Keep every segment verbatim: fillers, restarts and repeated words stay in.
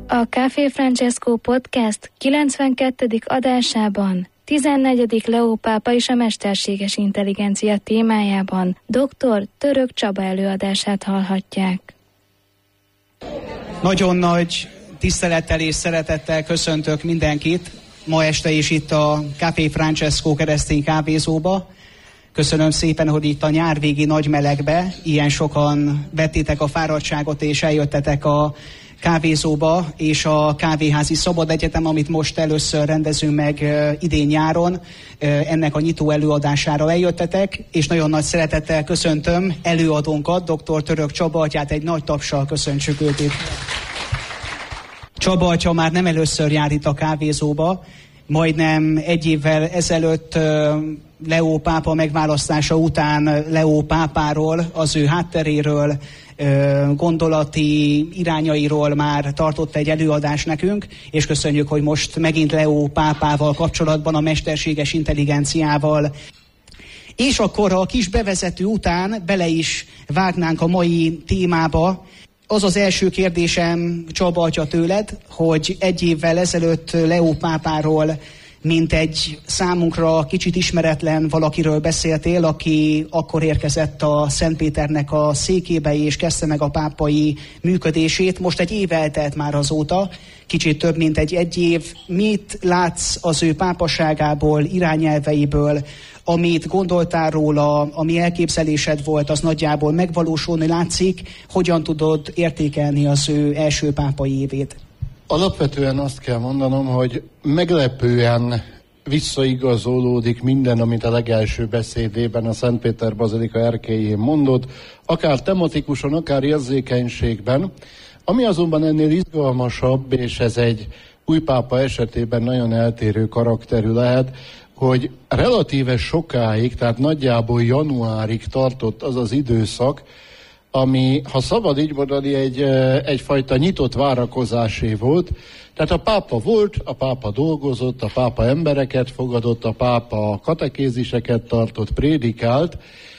A Café Francesco Podcast kilencvenkettedik adásában tizennegyedik Leó pápa és a mesterséges intelligencia témájában dr. Török Csaba előadását hallhatják. Nagyon nagy tisztelettel és szeretettel köszöntök mindenkit ma este is itt a Café Francesco keresztény kávézóba. Köszönöm szépen, hogy itt a nyárvégi nagy melegbe ilyen sokan vettétek a fáradtságot és eljöttetek a kávézóba és a Kávéházi Szabad Egyetem, amit most először rendezünk meg idén nyáron, ennek a nyitó előadására eljöttetek, és nagyon nagy szeretettel köszöntöm előadónkat, dr. Török Csaba atyát, egy nagy tapssal köszöntsük őt itt. Csaba atya már nem először jár itt a kávézóba, majdnem egy évvel ezelőtt Leó pápa megválasztása után Leó pápáról, az ő hátteréről, gondolati irányairól már tartott egy előadást nekünk, és köszönjük, hogy most megint Leó pápával kapcsolatban a mesterséges intelligenciával. És akkor a kis bevezető után bele is vágnánk a mai témába. Az az első kérdésem, Csaba atya, tőled, hogy egy évvel ezelőtt Leó pápáról, mint egy számunkra kicsit ismeretlen valakiről beszéltél, aki akkor érkezett a Szentpéternek a székébe és kezdte meg a pápai működését. Most egy év eltelt már azóta, kicsit több, mint egy egy év. Mit látsz az ő pápaságából, irányelveiből, amit gondoltál róla, ami elképzelésed volt, az nagyjából megvalósulni látszik? Hogyan tudod értékelni az ő első pápai évét? Alapvetően azt kell mondanom, hogy meglepően visszaigazolódik minden, amit a legelső beszédében a Szentpéter bazilika erkélyén mondott, akár tematikusan, akár érzékenységben. Ami azonban ennél izgalmasabb, és ez egy új pápa esetében nagyon eltérő karakterű lehet, hogy relatíve sokáig, tehát nagyjából januárig tartott az az időszak, ami, ha szabad így mondani, egy, egyfajta nyitott várakozásé volt. Tehát a pápa volt, a pápa dolgozott, a pápa embereket fogadott, a pápa katekéziseket tartott, prédikált,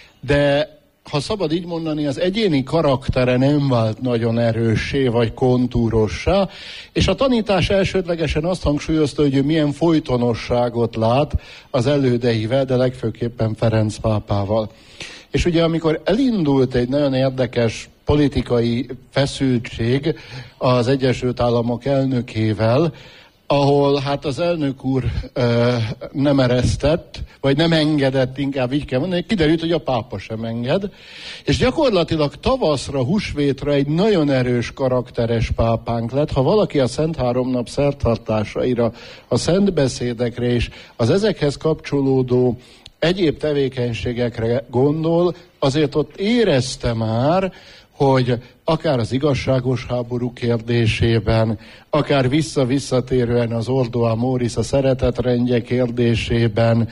de ha szabad így mondani, az egyéni karaktere nem vált nagyon erőssé vagy kontúrossá, és a tanítás elsődlegesen azt hangsúlyozta, hogy ő milyen folytonosságot lát az elődeivel, de legfőképpen Ferenc pápával. És ugye amikor elindult egy nagyon érdekes politikai feszültség az Egyesült Államok elnökével, ahol hát az elnök úr ö, nem eresztett, vagy nem engedett, inkább így kell mondani, kiderült, hogy a pápa sem enged, és gyakorlatilag tavaszra, húsvétra egy nagyon erős karakteres pápánk lett. Ha valaki a Szent Háromnap szertartásaira, a szentbeszédekre és az ezekhez kapcsolódó egyéb tevékenységekre gondol, azért ott érezte már, hogy akár az igazságos háború kérdésében, akár vissza-visszatérően az Ordo Amoris, a szeretetrendje kérdésében,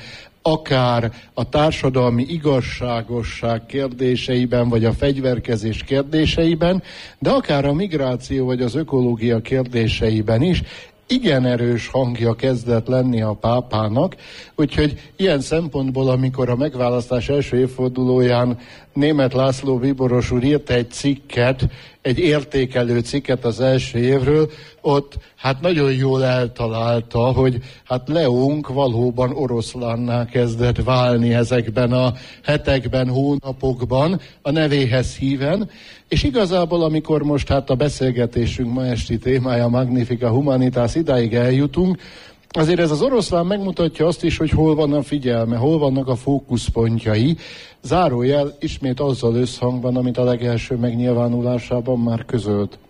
akár a társadalmi igazságosság kérdéseiben, vagy a fegyverkezés kérdéseiben, de akár a migráció, vagy az ökológia kérdéseiben is, igen erős hangja kezdett lenni a pápának, úgyhogy ilyen szempontból, amikor a megválasztás első évfordulóján Németh László bíboros úr írt egy cikket, egy értékelő cikket az első évről, ott hát nagyon jól eltalálta, hogy hát Leónk valóban oroszlánná kezdett válni ezekben a hetekben, hónapokban, a nevéhez híven, és igazából, amikor most hát a beszélgetésünk ma esti témája Magnifica Humanitas, idáig eljutunk, azért ez az oroszlán megmutatja azt is, hogy hol van a figyelme, hol vannak a fókuszpontjai. Zárójel ismét azzal összhangban, amit a legelső megnyilvánulásában már közölt.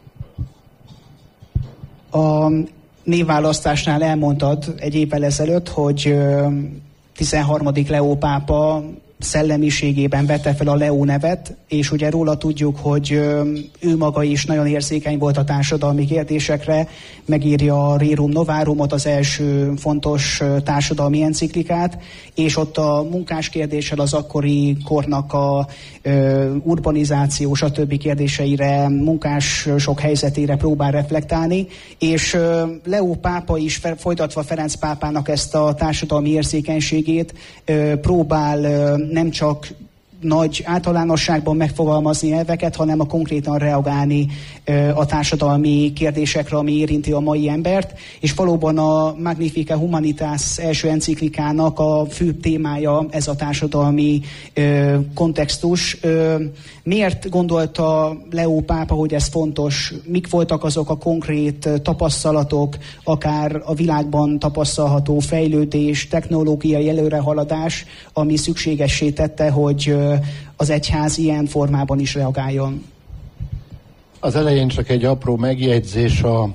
A névválasztásnál elmondtad egy évvel ezelőtt, hogy tizenharmadik Leó pápa szellemiségében vette fel a Leó nevet, és ugye róla tudjuk, hogy ő maga is nagyon érzékeny volt a társadalmi kérdésekre, megírja a Rerum Novárumot, az első fontos társadalmi enciklikát, és ott a munkás kérdéssel, az akkori kornak a urbanizáció, stb. Kérdéseire, munkások helyzetére próbál reflektálni, és Leó pápa is folytatva Ferenc pápának ezt a társadalmi érzékenységét próbál nem csak nagy általánosságban megfogalmazni elveket, hanem a konkrétan reagálni a társadalmi kérdésekre, ami érinti a mai embert, és valóban a Magnificat Humanitas első enciklikának a fő témája ez a társadalmi kontextus. Miért gondolta Leó pápa, hogy ez fontos? Mik voltak azok a konkrét tapasztalatok, akár a világban tapasztalható fejlődés, technológiai előrehaladás, ami szükségessé tette, hogy az egyház ilyen formában is reagáljon? Az elején csak egy apró megjegyzés a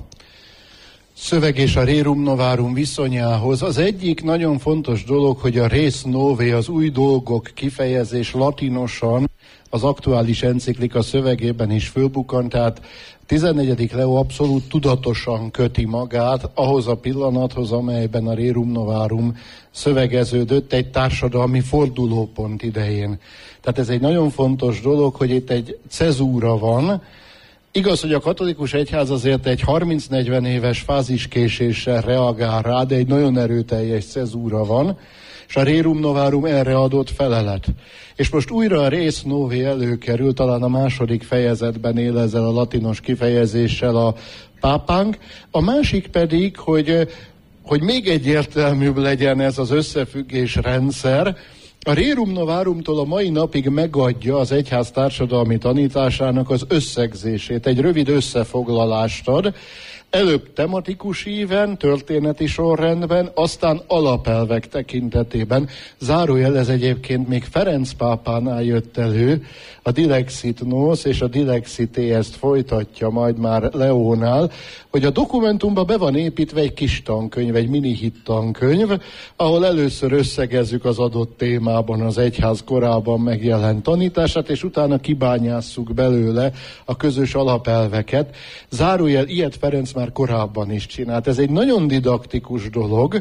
szöveg és a Rerum Novarum viszonyához. Az egyik nagyon fontos dolog, hogy a res novae, az új dolgok kifejezés latinosan az aktuális enciklika szövegében is fölbukkant, tehát tizennegyedik Leó abszolút tudatosan köti magát ahhoz a pillanathoz, amelyben a Rerum Novarum szövegeződött egy társadalmi fordulópont idején. Tehát ez egy nagyon fontos dolog, hogy itt egy cezúra van. Igaz, hogy a katolikus egyház azért egy harminc-negyven éves fáziskéséssel reagál rá, de egy nagyon erőteljes cezúra van, és a Rerum Novarum erre adott felelet. És most újra a res novae előkerül, talán a második fejezetben él ezzel a latinos kifejezéssel a pápánk. A másik pedig, hogy, hogy még egyértelműbb legyen ez az összefüggés rendszer, a Rerum Novarumtól a mai napig megadja az egyház társadalmi tanításának az összegzését, egy rövid összefoglalást ad, előbb tematikus íven, történeti sorrendben, aztán alapelvek tekintetében. Zárójel, ez egyébként még Ferenc pápánál jött elő, a Dilexit Nos és a Dilexit ezt folytatja majd már Leónál, hogy a dokumentumban be van építve egy kis tankönyv, egy mini hit tankönyv, ahol először összegezzük az adott témában az egyház korában megjelent tanítását, és utána kibányásszuk belőle a közös alapelveket. Zárójel, ilyet Ferenc már korábban is csinált. Ez egy nagyon didaktikus dolog,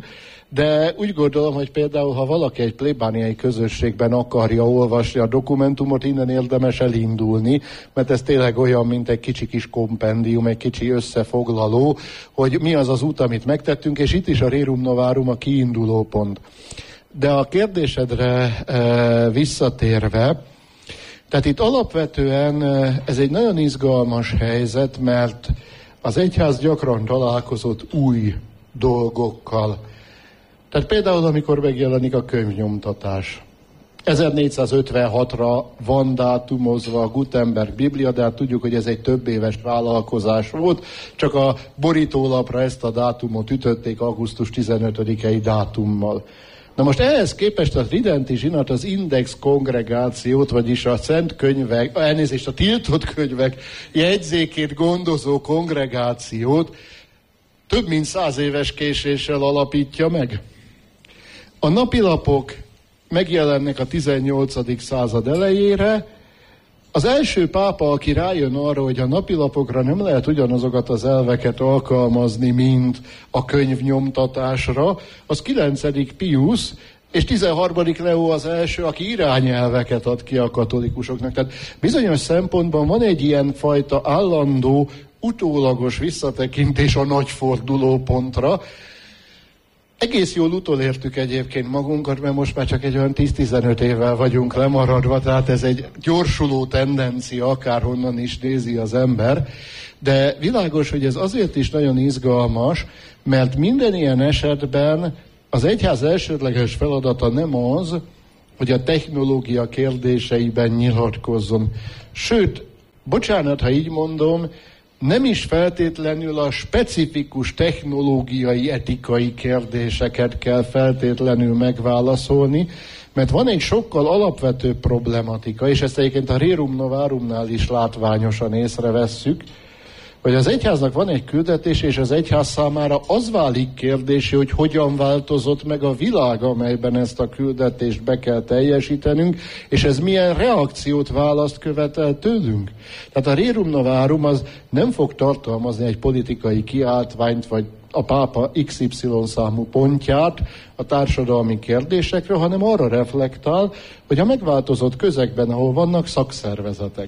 de úgy gondolom, hogy például, ha valaki egy plébániai közösségben akarja olvasni a dokumentumot, innen érdemes elindulni, mert ez tényleg olyan, mint egy kicsi kis kompendium, egy kicsi összefoglaló, hogy mi az az út, amit megtettünk, és itt is a Rerum Novarum a kiinduló pont. De a kérdésedre e, visszatérve, tehát itt alapvetően ez egy nagyon izgalmas helyzet, mert az egyház gyakran találkozott új dolgokkal. Tehát például, amikor megjelenik a könyvnyomtatás. ezernégyszázötvenhatra van dátumozva a Gutenberg Biblia, de hát tudjuk, hogy ez egy több éves vállalkozás volt. Csak a borítólapra ezt a dátumot ütötték augusztus tizenötödikei dátummal. Na most ehhez képest a Tridenti Zsinat az Index kongregációt, vagyis a szent könyvek, elnézést, a tiltott könyvek jegyzékét gondozó kongregációt több mint száz éves késéssel alapítja meg. A napilapok megjelennek a tizennyolcadik század elejére. Az első pápa, aki rájön arra, hogy a napilapokra nem lehet ugyanazokat az elveket alkalmazni, mint a könyvnyomtatásra, az kilencedik Pius, és tizenharmadik Leó az első, aki irányelveket ad ki a katolikusoknak. Tehát bizonyos szempontban van egy ilyen fajta állandó, utólagos visszatekintés a nagy fordulópontra. Egész jól utolértük egyébként magunkat, mert most már csak egy olyan tíz-tizenöt évvel vagyunk lemaradva, tehát ez egy gyorsuló tendencia, akárhonnan is nézi az ember. De világos, hogy ez azért is nagyon izgalmas, mert minden ilyen esetben az egyház elsődleges feladata nem az, hogy a technológia kérdéseiben nyilatkozzon. Sőt, bocsánat, ha így mondom, nem is feltétlenül a specifikus technológiai, etikai kérdéseket kell feltétlenül megválaszolni, mert van egy sokkal alapvetőbb problematika, és ezt egyébként a Rerum Novarumnál is látványosan észrevesszük, hogy az egyháznak van egy küldetés, és az egyház számára az válik kérdésé, hogy hogyan változott meg a világ, amelyben ezt a küldetést be kell teljesítenünk, és ez milyen reakciót választ követel tőlünk. Tehát a Rerum Novarum az nem fog tartalmazni egy politikai kiáltványt, vagy a pápa iksz ipszilon számú pontját a társadalmi kérdésekről, hanem arra reflektál, hogy a megváltozott közegben, ahol vannak szakszervezetek,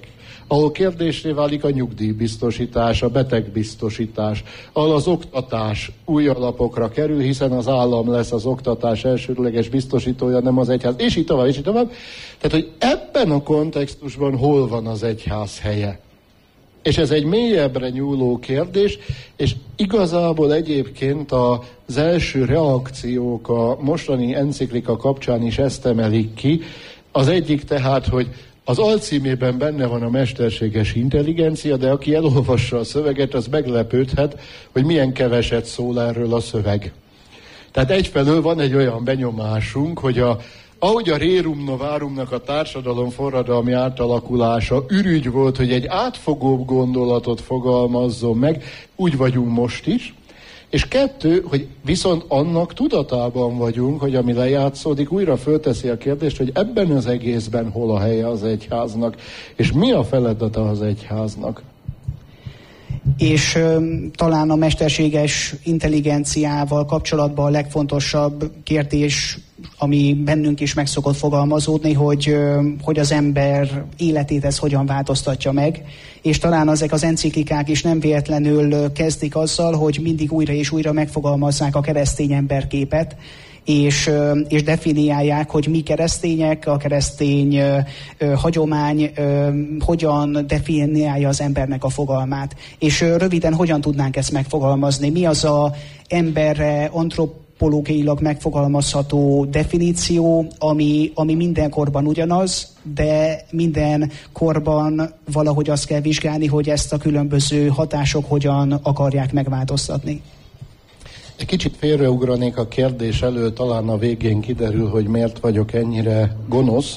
ahol kérdésé válik a nyugdíjbiztosítás, a betegbiztosítás, ahol az oktatás új alapokra kerül, hiszen az állam lesz az oktatás elsődleges biztosítója, nem az egyház, és így tovább, és így tovább. Tehát, hogy ebben a kontextusban hol van az egyház helye? És ez egy mélyebbre nyúló kérdés, és igazából egyébként az első reakciók a mostani enciklika kapcsán is ezt emelik ki. Az egyik tehát, hogy az alcímében benne van a mesterséges intelligencia, de aki elolvassa a szöveget, az meglepődhet, hogy milyen keveset szól erről a szöveg. Tehát egyfelől van egy olyan benyomásunk, hogy a ahogy a Rerum Novárumnak a társadalom forradalmi átalakulása ürügy volt, hogy egy átfogóbb gondolatot fogalmazzon meg, úgy vagyunk most is. És kettő, hogy viszont annak tudatában vagyunk, hogy ami lejátszódik, újra fölteszi a kérdést, hogy ebben az egészben hol a helye az egyháznak, és mi a feladata az egyháznak. És ö, talán a mesterséges intelligenciával kapcsolatban a legfontosabb kérdés, ami bennünk is meg szokott fogalmazódni, hogy, ö, hogy az ember életét ez hogyan változtatja meg, és talán ezek az enciklikák is nem véletlenül kezdik azzal, hogy mindig újra és újra megfogalmazzák a keresztény emberképet, és, és definiálják, hogy mi keresztények, a keresztény ö, ö, hagyomány ö, hogyan definiálja az embernek a fogalmát. És ö, röviden hogyan tudnánk ezt megfogalmazni? Mi az a emberre antropológiailag megfogalmazható definíció, ami, ami minden korban ugyanaz, de minden korban valahogy azt kell vizsgálni, hogy ezt a különböző hatások hogyan akarják megváltoztatni? Egy kicsit félreugranék a kérdés elől, talán a végén kiderül, hogy miért vagyok ennyire gonosz.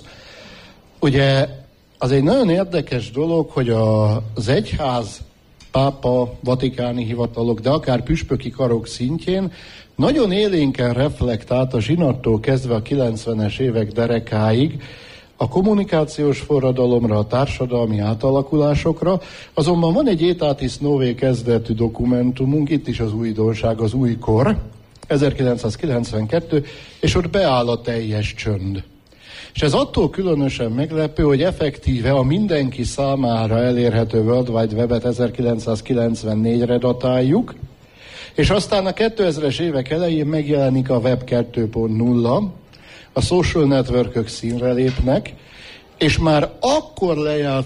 Ugye az egy nagyon érdekes dolog, hogy az egyház, pápa, vatikáni hivatalok, de akár püspöki karok szintjén nagyon élénken reflektált a zsinattól kezdve a kilencvenes évek derekáig a kommunikációs forradalomra, a társadalmi átalakulásokra, azonban van egy Aetatis Novae kezdetű dokumentumunk, itt is az újdonság, az újkor, ezerkilencszázkilencvenkettő, és ott beáll a teljes csönd. És ez attól különösen meglepő, hogy effektíve a mindenki számára elérhető World Wide Webet ezerkilencszázkilencvennégyre datáljuk, és aztán a kétezres évek elején megjelenik a Web kettő pont nulla, a social networkök színre lépnek, és már akkor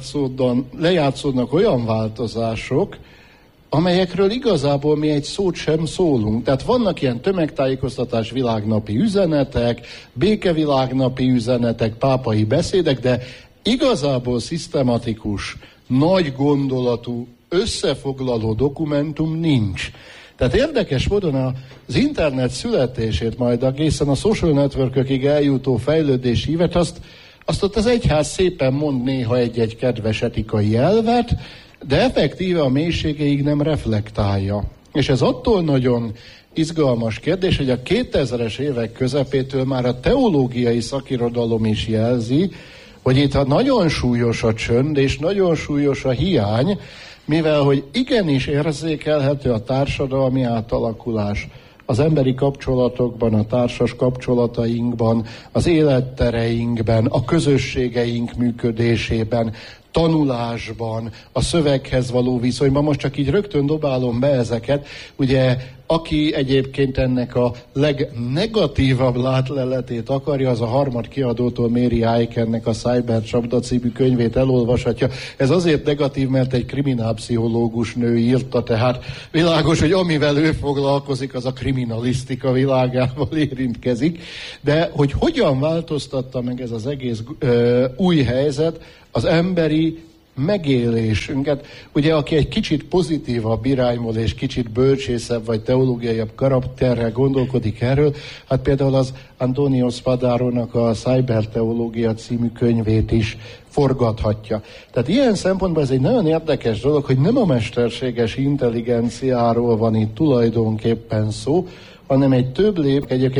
lejátszódnak olyan változások, amelyekről igazából mi egy szót sem szólunk. Tehát vannak ilyen tömegtájékoztatás világnapi üzenetek, békevilágnapi üzenetek, pápai beszédek, de igazából szisztematikus, nagy gondolatú, összefoglaló dokumentum nincs. Tehát érdekes módon az internet születését, majd egészen a social networkökig eljutó fejlődés hívet, azt, azt ott az egyház szépen mond néha egy-egy kedves etikai elvet, de effektíve a mélységeig nem reflektálja. És ez attól nagyon izgalmas kérdés, hogy a kétezres évek közepétől már a teológiai szakirodalom is jelzi, hogy itt nagyon súlyos a csönd, és nagyon súlyos a hiány, mivel hogy igenis érzékelhető a társadalmi átalakulás az emberi kapcsolatokban, a társas kapcsolatainkban, az élettereinkben, a közösségeink működésében, tanulásban, a szöveghez való viszonyban. Most csak így rögtön dobálom be ezeket. Ugye, aki egyébként ennek a legnegatívabb látleletét akarja, az a harmad kiadótól Mary Eikennek a Cybercsapda című könyvét elolvashatja. Ez azért negatív, mert egy kriminálpszichológus nő írta, tehát világos, hogy amivel ő foglalkozik, az a kriminalisztika világával érintkezik. De hogy hogyan változtatta meg ez az egész ö, új helyzet az emberi megélésünket. Ugye, aki egy kicsit pozitívabb irányból és kicsit bölcsészebb vagy teológiaiabb karakterrel gondolkodik erről, hát például az Antonio Spadarónak a Cyberteológia című könyvét is forgathatja. Tehát ilyen szempontból ez egy nagyon érdekes dolog, hogy nem a mesterséges intelligenciáról van itt tulajdonképpen szó, hanem egy több lép, egyébként